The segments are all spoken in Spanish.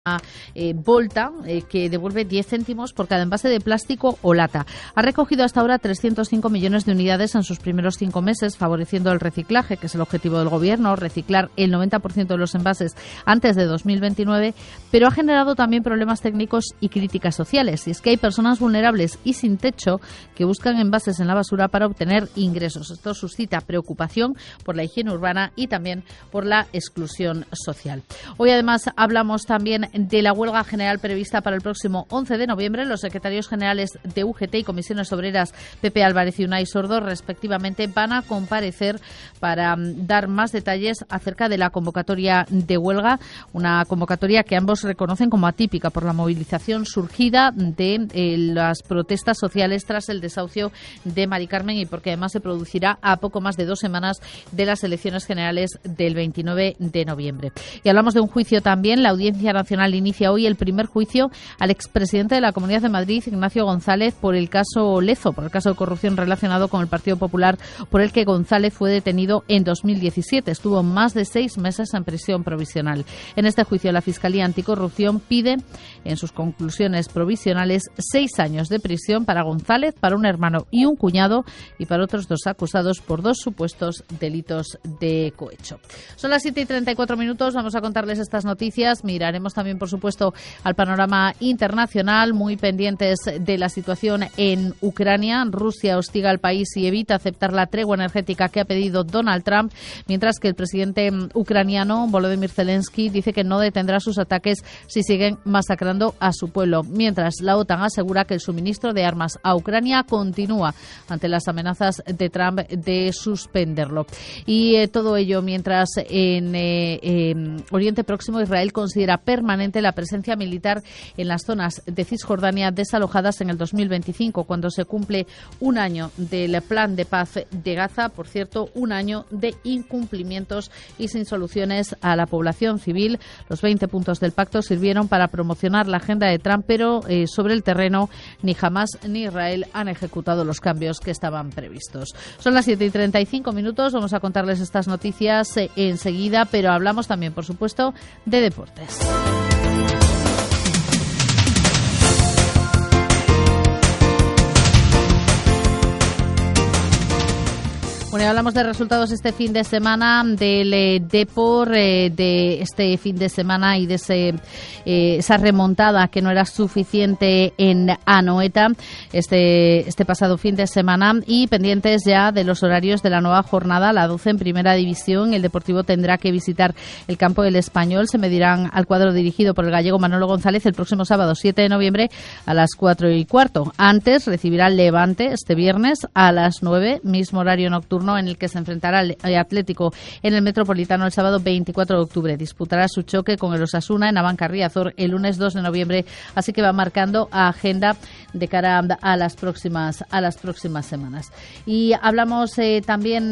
Volta, que devuelve 10 céntimos por cada envase de plástico o lata. Ha recogido hasta ahora 305 millones de unidades en sus primeros 5 meses, favoreciendo el reciclaje, que es el objetivo del Gobierno, reciclar el 90% de los envases antes de 2029, pero ha generado también problemas técnicos y críticas sociales. Y es que hay personas vulnerables y sin techo que buscan envases en la basura para obtener ingresos. Esto suscita preocupación por la higiene urbana y también por la exclusión social. Hoy además hablamos también de la huelga general prevista para el próximo 11 de noviembre. Los secretarios generales de UGT y Comisiones Obreras, Pepe Álvarez y Unai Sordo, respectivamente, van a comparecer para dar más detalles acerca de la convocatoria de huelga, una convocatoria que ambos reconocen como atípica por la movilización surgida de las protestas sociales tras el desahucio de Mari Carmen y porque además se producirá a poco más de 2 semanas de las elecciones generales del 29 de noviembre. Y hablamos de un juicio también. La Audiencia Nacional inicia hoy el primer juicio al expresidente de la Comunidad de Madrid, Ignacio González, por el caso Lezo, por el caso de corrupción relacionado con el Partido Popular, por el que González fue detenido en 2017. Estuvo más de 6 meses en prisión provisional. En este juicio, la Fiscalía Anticorrupción pide, en sus conclusiones provisionales, 6 años de prisión para González, para un hermano y un cuñado, y para otros 2 acusados por 2 supuestos delitos de cohecho. Son las 7:34. Vamos a contarles estas noticias. Miraremos también, por supuesto, al panorama internacional, muy pendientes de la situación en Ucrania. Rusia hostiga al país y evita aceptar la tregua energética que ha pedido Donald Trump, mientras que el presidente ucraniano, Volodymyr Zelensky, dice que no detendrá sus ataques si siguen masacrando a su pueblo. Mientras, la OTAN asegura que el suministro de armas a Ucrania continúa ante las amenazas de Trump de suspenderlo. Y todo ello mientras en Oriente Próximo Israel considera permanente la presencia militar en las zonas de Cisjordania desalojadas en el 2025, cuando se cumple un año del plan de paz de Gaza. Por cierto, un año de incumplimientos y sin soluciones a la población civil. Los 20 puntos del pacto sirvieron para promocionar la agenda de Trump, pero sobre el terreno ni Hamás ni Israel han ejecutado los cambios que estaban previstos. Son las 7:35. Vamos a contarles estas noticias enseguida, pero hablamos también, por supuesto, de deportes. Bueno, y hablamos de resultados este fin de semana del Depor, de este fin de semana y de esa remontada que no era suficiente en Anoeta este pasado fin de semana, y pendientes ya de los horarios de la nueva jornada, la 12 en Primera División. El Deportivo tendrá que visitar el campo del Español. Se medirán al cuadro dirigido por el gallego Manolo González el próximo sábado 7 de noviembre a las 4:15. Antes recibirá el Levante este viernes a las 9, mismo horario nocturno en el que se enfrentará al Atlético en el Metropolitano el sábado 24 de octubre. Disputará su choque con el Osasuna en Abanca-Riazor el lunes 2 de noviembre, así que va marcando agenda de cara a las próximas semanas. Y hablamos también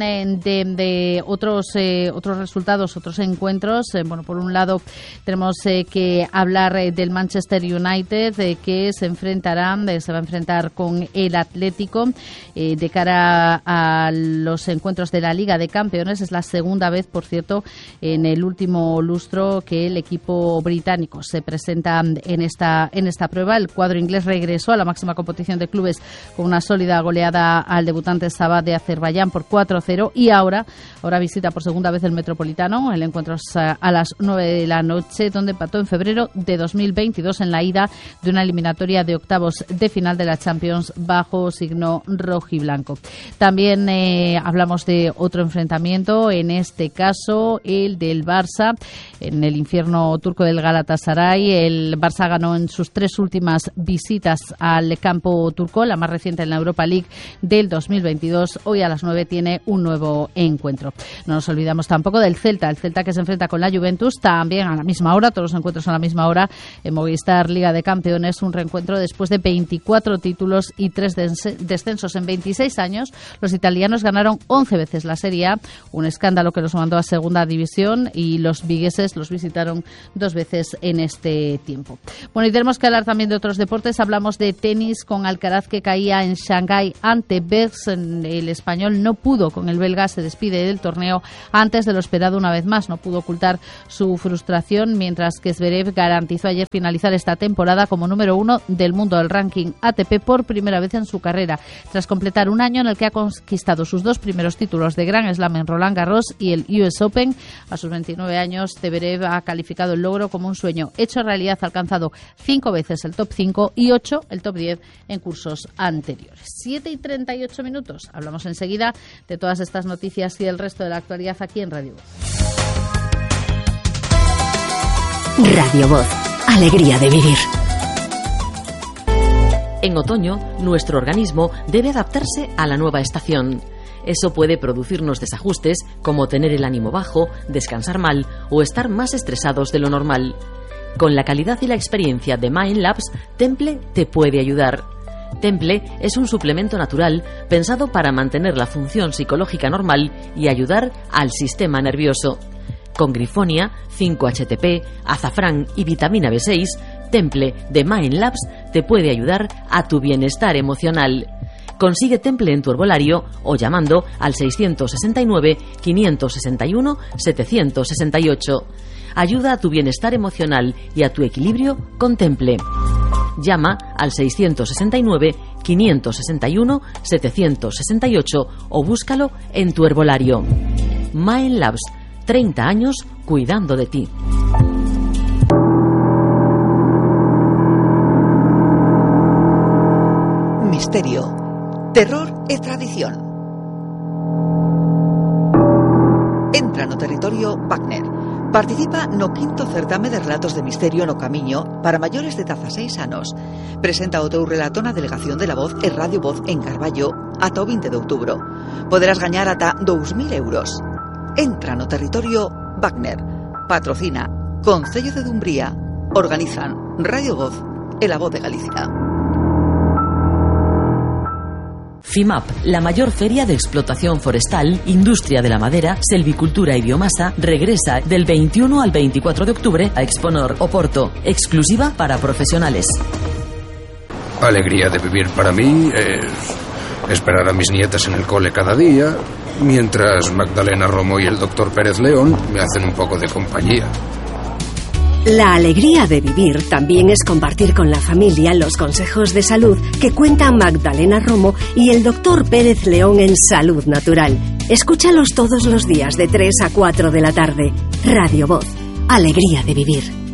de otros resultados, otros encuentros. Bueno, por un lado tenemos que hablar del Manchester United, que se va a enfrentar con el Atlético de cara a los encuentros de la Liga de Campeones. Es la segunda vez, por cierto, en el último lustro que el equipo británico se presenta en esta prueba. El cuadro inglés regresó a la máxima competición de clubes con una sólida goleada al debutante Sabah de Azerbaiyán por 4-0 y ahora visita por segunda vez el Metropolitano. El encuentro es a las 9 de la noche, donde empató en febrero de 2022 en la ida de una eliminatoria de octavos de final de la Champions bajo signo rojiblanco. También hablamos de otro enfrentamiento, en este caso el del Barça en el infierno turco del Galatasaray. El Barça ganó en sus 3 últimas visitas al campo turco, la más reciente en la Europa League del 2022. Hoy a las 9 tiene un nuevo encuentro. No nos olvidamos tampoco del Celta, el Celta que se enfrenta con la Juventus también a la misma hora, todos los encuentros a la misma hora en Movistar Liga de Campeones, un reencuentro después de 24 títulos y 3 descensos en 26 años. Los italianos ganaron ganaron 11 veces la Serie A, un escándalo que los mandó a Segunda División, y los vigueses los visitaron 2 veces en este tiempo. Bueno, y tenemos que hablar también de otros deportes. Hablamos de tenis con Alcaraz, que caía en Shanghái ante Bergs. El español no pudo con el belga, se despide del torneo antes de lo esperado una vez más. No pudo ocultar su frustración, mientras que Zverev garantizó ayer finalizar esta temporada como número 1 del mundo del ranking ATP por primera vez en su carrera, tras completar un año en el que ha conquistado sus 2 primeros títulos de Grand Slam en Roland Garros y el US Open. A sus 29 años, Zverev ha calificado el logro como un sueño hecho realidad. Ha alcanzado 5 veces el top 5 y 8 el top 10 en cursos anteriores. 7:38 minutos. Hablamos enseguida de todas estas noticias y el resto de la actualidad aquí en Radio Voz. Radio Voz. Alegría de vivir. En otoño, nuestro organismo debe adaptarse a la nueva estación. Eso puede producirnos desajustes como tener el ánimo bajo, descansar mal o estar más estresados de lo normal. Con la calidad y la experiencia de Mind Labs, Temple te puede ayudar. Temple es un suplemento natural pensado para mantener la función psicológica normal y ayudar al sistema nervioso. Con grifonia, 5-HTP, azafrán y vitamina B6, Temple de Mind Labs te puede ayudar a tu bienestar emocional. Consigue Temple en tu herbolario o llamando al 669-561-768. Ayuda a tu bienestar emocional y a tu equilibrio con Temple. Llama al 669-561-768 o búscalo en tu herbolario. Mind Labs, 30 años cuidando de ti. Misterio, terror e tradición. Entra no territorio Wagner. Participa no 5º certame de relatos de misterio no Camiño para maiores de 16 anos. Presenta o teu relato na delegación de La Voz e Radio Voz en Carballo ata o 20 de outubro. Poderás gañar ata 2.000 euros. Entra no territorio Wagner. Patrocina Concello de Dumbría. Organizan Radio Voz e La Voz de Galicia. FIMAP, la mayor feria de explotación forestal, industria de la madera, selvicultura y biomasa, regresa del 21 al 24 de octubre a Exponor, Oporto, exclusiva para profesionales. Alegría de vivir para mí es esperar a mis nietas en el cole cada día, mientras Magdalena Romo y el doctor Pérez León me hacen un poco de compañía. La alegría de vivir también es compartir con la familia los consejos de salud que cuentan Magdalena Romo y el doctor Pérez León en Salud Natural. Escúchalos todos los días de 3 a 4 de la tarde. Radio Voz. Alegría de vivir.